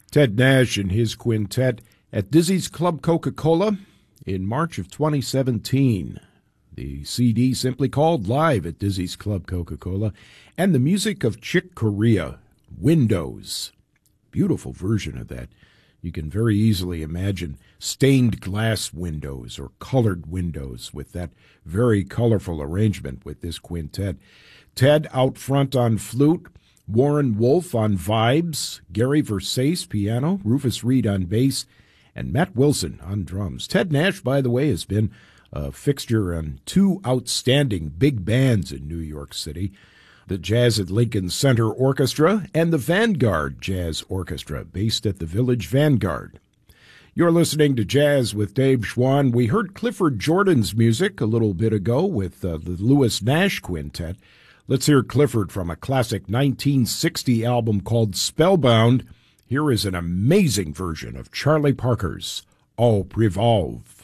Ted Nash and his quintet at Dizzy's Club Coca-Cola in March of 2017. The CD simply called Live at Dizzy's Club Coca-Cola, and the music of Chick Corea, Windows. Beautiful version of that. You can very easily imagine stained glass windows or colored windows with that very colorful arrangement with this quintet. Ted out front on flute, Warren Wolf on vibes, Gary Versace piano, Rufus Reed on bass, and Matt Wilson on drums. Ted Nash, by the way, has been a fixture on two outstanding big bands in New York City, the Jazz at Lincoln Center Orchestra and the Vanguard Jazz Orchestra, based at the Village Vanguard. You're listening to Jazz with Dave Schwann. We heard Clifford Jordan's music a little bit ago with the Lewis Nash Quintet. Let's hear Clifford from a classic 1960 album called Spellbound. Here is an amazing version of Charlie Parker's Au Revolve.